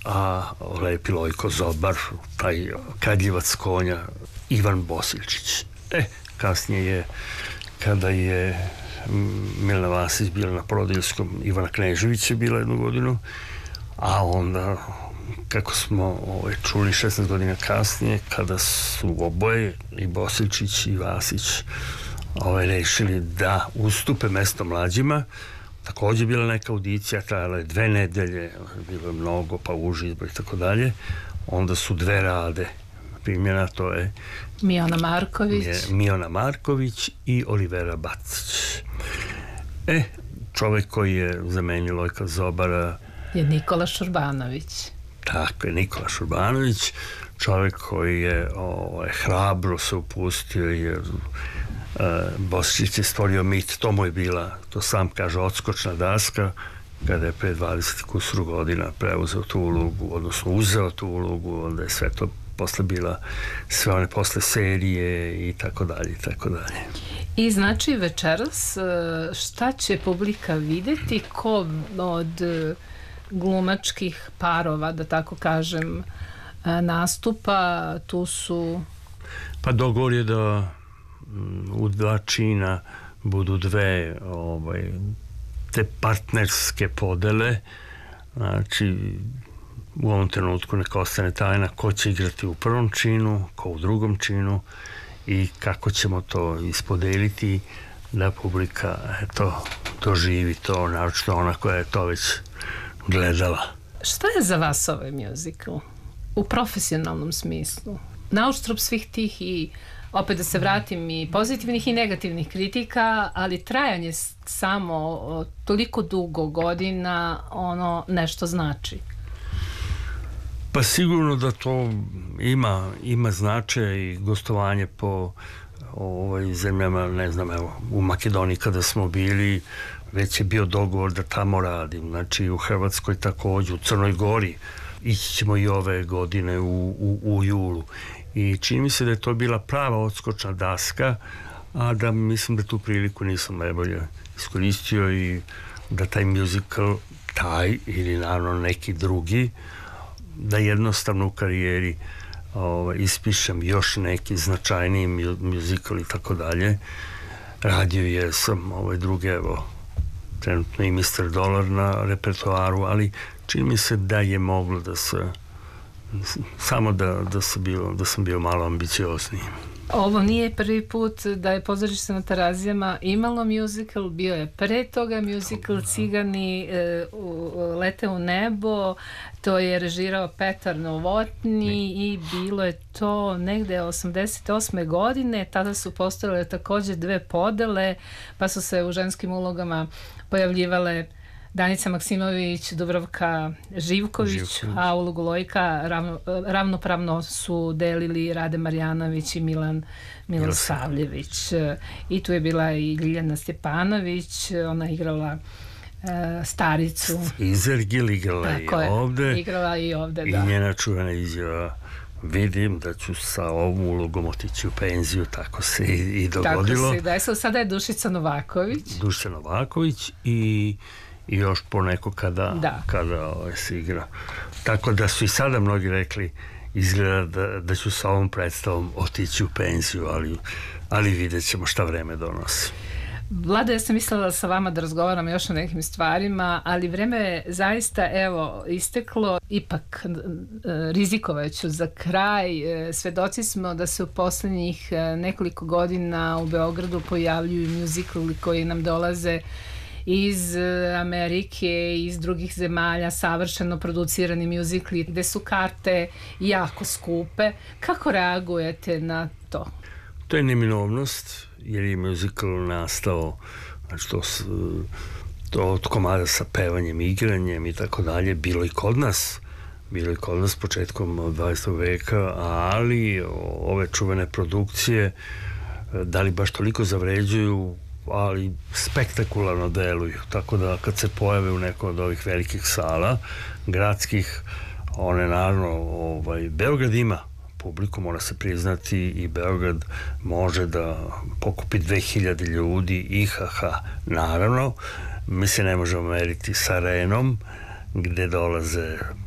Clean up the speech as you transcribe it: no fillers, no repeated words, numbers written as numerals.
a lepi Lojko Zobar, taj kadljivac konja Ivan Bosiljčić. Kasnije je, kada je Milena Vasić bila na porodiljskom, Ivana Knežević je bila 1 godinu, a onda, kako smo čuli 16 godina kasnije, kada su oboje, i Bosiljčić i Vasić, rešili da ustupe mesto mlađima, takođe bila neka audicija, trajala je 2 nedelje, bilo je mnogo, pa uži izbor i tako dalje. Onda su 2 rade primjena, to je Miona Marković i Olivera Bacić. Čovek koji je zamenio Lojka Zobara je Nikola Šurbanović. Tako je, Nikola Šurbanović, čovek koji je hrabro se upustio, jer Bosiljčić je stvorio mit, to mu je bila, to sam kaže, odskočna daska, kada je pre 20 kusuru godina preuzeo tu ulogu, odnosno uzeo tu ulogu, onda je sve to posle bila, sve one posle serije i tako dalje i tako dalje. I znači večeras šta će publika videti, ko od glumačkih parova, da tako kažem, nastupa? Tu su... Pa dogovor je da u 2 čina budu 2 te partnerske podele, znači u ovom trenutku neka ostane tajna ko će igrati u 1. činu, ko u 2. činu i kako ćemo to ispodeliti da publika doživi to, naročito ona koja je to već gledala. Šta je za vas ovaj muzikl u profesionalnom smislu? Nauštrb svih tih i opet da se vratim i pozitivnih i negativnih kritika, ali trajanje samo toliko dugo godina nešto znači. Pa sigurno da to ima značaj i gostovanje po zemljama, ne znam, evo, u Makedoniji kada smo bili, već je bio dogovor da tamo radim, znači u Hrvatskoj takođe, u Crnoj Gori, ići ćemo i ove godine u julu. I čini mi se da je to bila prava odskočna daska, a da mislim da tu priliku nisam najbolje iskoristio i da taj musical, taj ili naravno neki drugi, da jednostavno u karijeri ispišem još neki značajniji musical i tako dalje. Radio je sam druge, evo, trenutno i Mr. Dolar na repertoaru, ali čini mi se da je moglo da se samo da sam bio malo ambiciozniji. Ovo nije prvi put da je Pozorište na Terazijama imalo musical, bio je pre toga musical Cigani lete u nebo, to je režirao Petar Novotni i bilo je to negde 88. godine, tada su postojale takođe 2 podele, pa su se u ženskim ulogama pojavljivale Danica Maksimović, Dubravka Živković, a ulogu Lojka ravnopravno su delili Rade Marjanović i Milan Milosavljević. I tu je bila i Ljiljana Stjepanović, ona igrala staricu. Izergil igrala i ovde, da. I njena čuvena izjava: vidim da ću sa ovom ulogom otići u penziju, tako se i dogodilo. Tako se desilo. Sada je Dušica Novaković i još poneko kada se igra. Tako da su i sada mnogi rekli, izgleda da ću sa ovom predstavom otići u penziju, ali vidjet ćemo šta vreme donosi. Vlada, ja sam mislila sa vama da razgovaram još o nekim stvarima, ali vreme je zaista, evo, isteklo. Ipak rizikovaću za kraj. Svedoci smo da se u poslednjih nekoliko godina u Beogradu pojavljuju muzikli koji nam dolaze iz Amerike i iz drugih zemalja, savršeno producirani muzikli gde su karte jako skupe. Kako reagujete na to? To je neminovnost, jer je muzikal nastao, znači to od komada sa pevanjem, igranjem i tako dalje, bilo i kod nas početkom 20. veka, ali ove čuvene produkcije, da li baš toliko zavređuju, ali spektakularno deluju, tako da kad se pojave u nekoj od ovih velikih sala gradskih, one naravno Beograd ima publiku, mora se priznati, i Beograd može da pokupi 2000 ljudi, IHH naravno, mi se ne možemo meriti sa Arenom gde dolaze